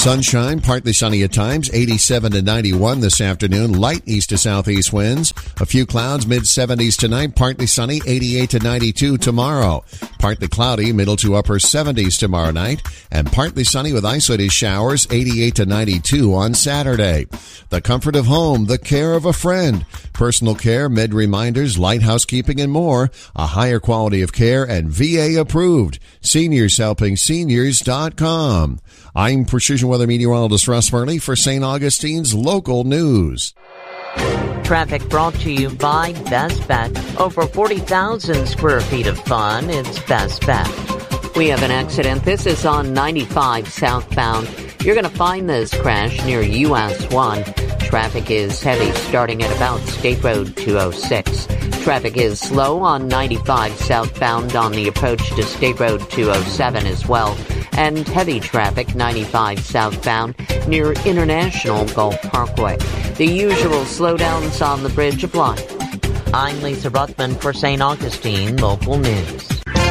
Sunshine, partly sunny at times, 87 to 91 this afternoon. Light east to southeast winds. A few clouds, mid-70s tonight. Partly sunny, 88 to 92 tomorrow. Partly cloudy, middle to upper 70s tomorrow night. And partly sunny with isolated showers, 88 to 92 on Saturday. The comfort of home, the care of a friend. Personal care, med reminders, light housekeeping, and more. A higher quality of care and VA approved. SeniorsHelpingSeniors.com. I'm Precision Weather Meteorologist Russ Murley for St. Augustine's Local News. Traffic brought to you by Best Bet. Over 40,000 square feet of fun. It's Best Bet. We have an accident. This is on 95 southbound. You're going to find this crash near US 1. Traffic is heavy starting at about State Road 206. Traffic is slow on 95 southbound on the approach to State Road 207 as well. And heavy traffic 95 southbound near International Gulf Parkway. The usual slowdowns on the Bridge of Life. I'm Lisa Ruthman for St. Augustine Local News.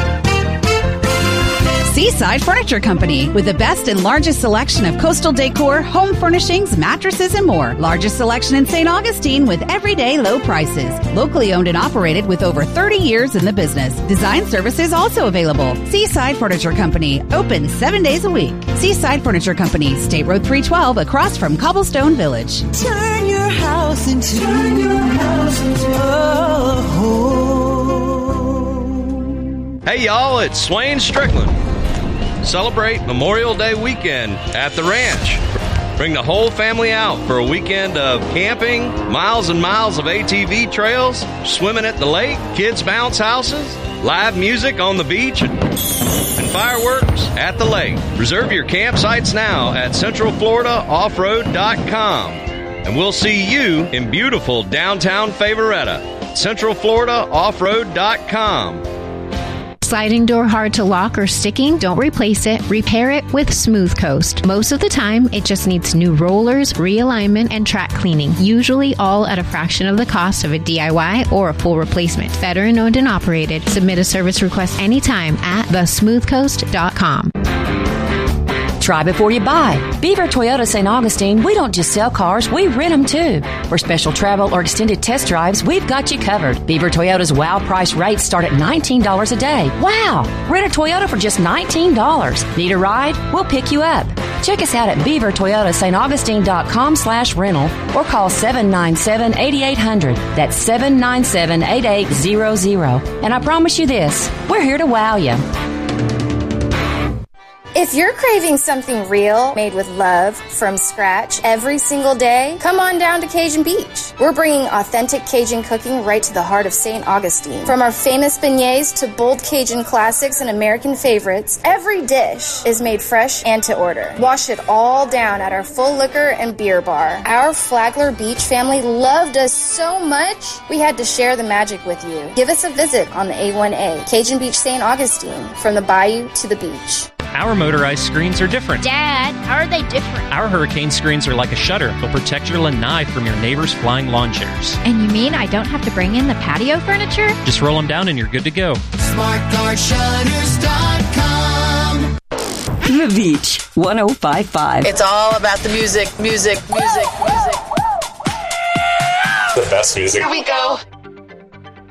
Seaside Furniture Company, with the best and largest selection of coastal decor, home furnishings, mattresses, and more. Largest selection in St. Augustine with everyday low prices. Locally owned and operated with over 30 years in the business. Design services also available. Seaside Furniture Company, open 7 days a week. Seaside Furniture Company, State Road 312, across from Cobblestone Village. Turn your house into a home. Hey y'all, it's Swain Strickland. Celebrate Memorial Day weekend at the ranch. Bring the whole family out for a weekend of camping, miles and miles of ATV trails, swimming at the lake, kids' bounce houses, live music on the beach, and fireworks at the lake. Reserve your campsites now at CentralFloridaOffroad.com. And we'll see you in beautiful downtown Favoretta. CentralFloridaOffroad.com. Sliding door hard to lock or sticking? Don't replace it. Repair it with Smooth Coast. Most of the time, it just needs new rollers, realignment, and track cleaning. Usually all at a fraction of the cost of a DIY or a full replacement. Veteran owned and operated. Submit a service request anytime at thesmoothcoast.com. Try before you buy. Beaver Toyota St. Augustine, we don't just sell cars, we rent them too. For special travel or extended test drives, we've got you covered. Beaver Toyota's wow price rates start at $19 a day. Wow! Rent a Toyota for just $19. Need a ride? We'll pick you up. Check us out at beavertoyotastaugustine.com/rental or call 797-8800. That's 797-8800. And I promise you this, we're here to wow you. If you're craving something real, made with love, from scratch, every single day, come on down to Cajun Beach. We're bringing authentic Cajun cooking right to the heart of St. Augustine. From our famous beignets to bold Cajun classics and American favorites, every dish is made fresh and to order. Wash it all down at our full liquor and beer bar. Our Flagler Beach family loved us so much, we had to share the magic with you. Give us a visit on the A1A, Cajun Beach, St. Augustine, from the bayou to the beach. Our motorized screens are different. Dad, how are they different? Our hurricane screens are like a shutter. They'll protect your lanai from your neighbor's flying lawn chairs. And you mean I don't have to bring in the patio furniture? Just roll them down and you're good to go. SmartGuardShutters.com. The Beach 105.5. It's all about the music. The best music. Here we go.